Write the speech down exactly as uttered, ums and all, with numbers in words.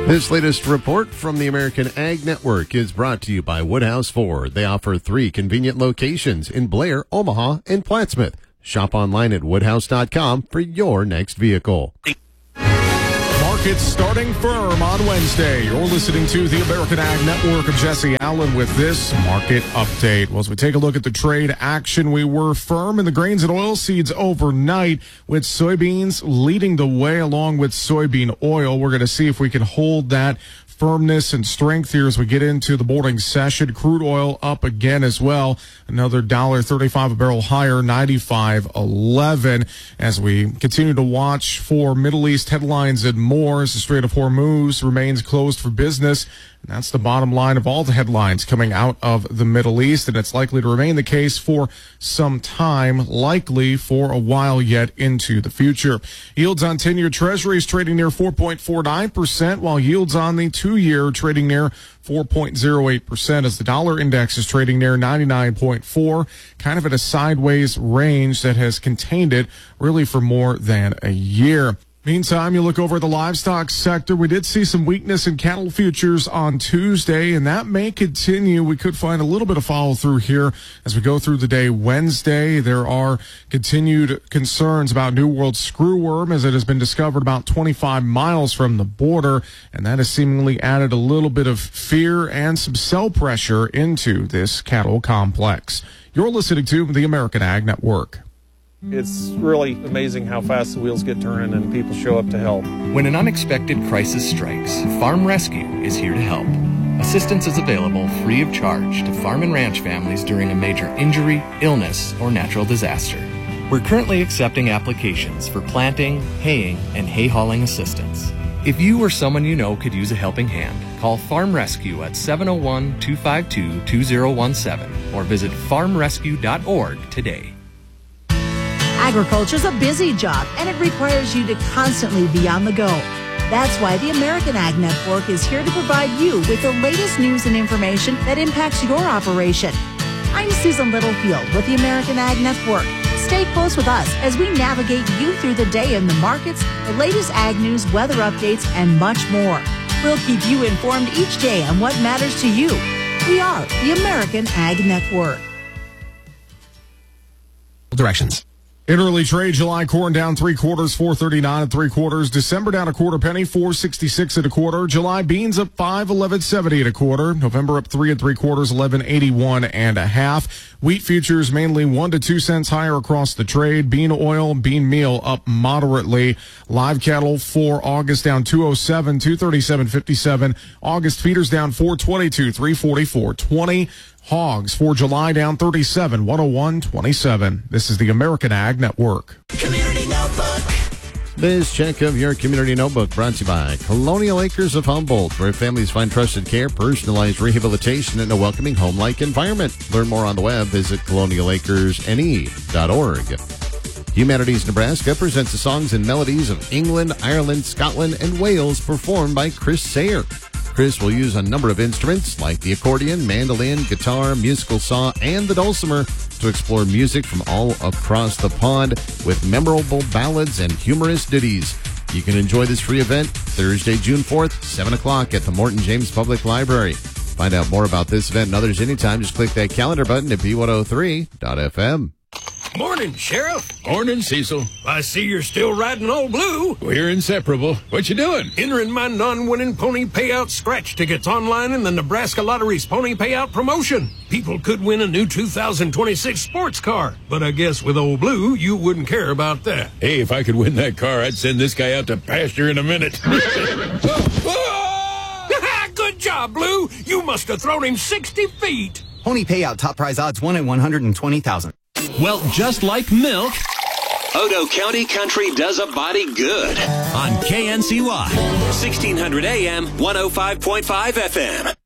This latest report from the American Ag Network is brought to you by Woodhouse Ford. They offer three convenient locations in Blair, Omaha, and Plattsmouth. Shop online at woodhouse dot com for your next vehicle. Markets starting firm on Wednesday. You're listening to the American Ag Network. I'm Jesse Allen with this market update. Well, as we take a look at the trade action, we were firm in the grains and oilseeds overnight, with soybeans leading the way along with soybean oil. We're going to see if we can hold that firmness and strength here as we get into the morning session. Crude oil up again as well. Another one dollar thirty-five a barrel higher, ninety-five eleven. As we continue to watch for Middle East headlines and more as the Strait of Hormuz remains closed for business. And that's the bottom line of all the headlines coming out of the Middle East, and it's likely to remain the case for some time, likely for a while yet into the future. Yields on ten-year Treasuries trading near four point four nine percent, while yields on the two-year trading near four point zero eight percent, as the dollar index is trading near ninety-nine point four, kind of at a sideways range that has contained it really for more than a year. Meantime, you look over at the livestock sector. We did see some weakness in cattle futures on Tuesday, and that may continue. We could find a little bit of follow through here as we go through the day Wednesday. There are continued concerns about New World screwworm, as it has been discovered about twenty-five miles from the border, and that has seemingly added a little bit of fear and some sell pressure into this cattle complex. You're listening to the American Ag Network. It's really amazing how fast the wheels get turning and people show up to help. When an unexpected crisis strikes, Farm Rescue is here to help. Assistance is available free of charge to farm and ranch families during a major injury, illness, or natural disaster. We're currently accepting applications for planting, haying, and hay hauling assistance. If you or someone you know could use a helping hand, call Farm Rescue at seven oh one, two five two, two oh one seven or visit farm rescue dot org today. Agriculture's a busy job, and it requires you to constantly be on the go. That's why the American Ag Network is here to provide you with the latest news and information that impacts your operation. I'm Susan Littlefield with the American Ag Network. Stay close with us as we navigate you through the day in the markets, the latest ag news, weather updates, and much more. We'll keep you informed each day on what matters to you. We are the American Ag Network. Directions. In early trade, July corn down three quarters, four thirty-nine and three quarters. December down a quarter penny, four sixty-six and a quarter. July beans up five, eleven seventy and a quarter. November up three and three quarters, eleven eighty-one and a half. Wheat futures mainly one to two cents higher across the trade. Bean oil, bean meal up moderately. Live cattle for August down two oh seven, two thirty-seven fifty-seven. August feeders down four twenty-two, three forty-four twenty. Hogs for July down thirty-seven, one oh one twenty-seven. This is the American Ag Network. Community Notebook. This check of your Community Notebook brought to you by Colonial Acres of Humboldt, where families find trusted care, personalized rehabilitation, and a welcoming home-like environment. Learn more on the web. Visit colonial acres n e dot org. Humanities Nebraska presents the songs and melodies of England, Ireland, Scotland, and Wales performed by Chris Sayer. Chris will use a number of instruments like the accordion, mandolin, guitar, musical saw, and the dulcimer to explore music from all across the pond with memorable ballads and humorous ditties. You can enjoy this free event Thursday, June fourth, seven o'clock at the Morton James Public Library. Find out more about this event and others anytime. Just click that calendar button at b one oh three dot f m. Morning, Sheriff. Morning, Cecil. I see you're still riding Old Blue. We're inseparable. What you doing? Entering my non-winning pony payout scratch tickets online in the Nebraska Lottery's pony payout promotion. People could win a new two thousand twenty-six sports car, but I guess with Old Blue, you wouldn't care about that. Hey, if I could win that car, I'd send this guy out to pasture in a minute. Good job, Blue. You must have thrown him sixty feet. Pony payout top prize odds one in one hundred twenty thousand. Well, just like milk, Odo County Country does a body good. On K N C Y, sixteen hundred A M, one oh five point five F M.